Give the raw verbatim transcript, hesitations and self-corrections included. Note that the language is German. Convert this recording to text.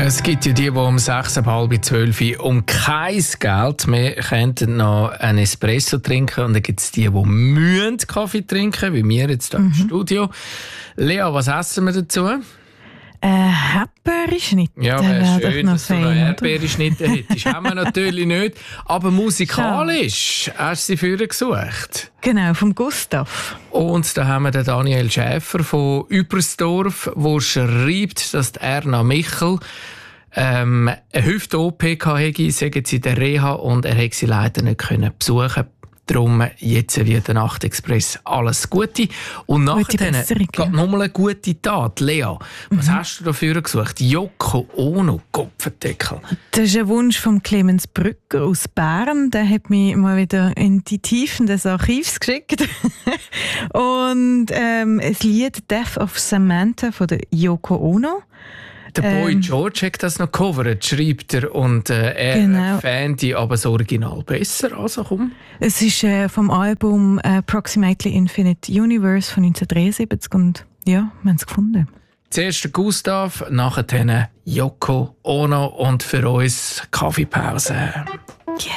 Es gibt ja die, die um sechs, halb zwölf um kein Geld mehr könnten noch einen Espresso trinken. Und dann gibt es die, die müssen Kaffee trinken, wie wir jetzt hier mhm. im Studio. Lea, was essen wir dazu? Äh, Erdbeerschnitte. Ja, wäre schön, dass du noch Erdbeerschnitte hättest. Haben wir natürlich nicht. Aber musikalisch Schau. Hast du sie früher gesucht. Genau, vom Gustav. Und da haben wir den Daniel Schäfer von Übersdorf, der schreibt, dass die Erna Michel ähm, eine Hüft-O P hatte, sagen sie der Reha, und er hätte sie leider nicht können besuchen. Darum jetzt wie der Nachtexpress alles Gute. Und nachher geht nochmal eine gute Tat. Lea, was mhm. hast du dafür gesucht? Yoko Ono, Kopfendeckel. Das ist ein Wunsch von Clemens Brücker aus Bern. Der hat mich mal wieder in die Tiefen des Archivs geschickt. Und ähm, das Lied «Death of Samantha» von der Yoko Ono. Der Boy ähm, George hat das noch gecovert, schreibt er. Und äh, er genau. fand die aber das Original besser. Also komm. Es ist äh, vom Album Approximately Infinite Universe von neunzehnhundertdreiundsiebzig. Und ja, wir haben es gefunden. Zuerst Gustav, nachher Yoko Ono und für uns Kaffeepause.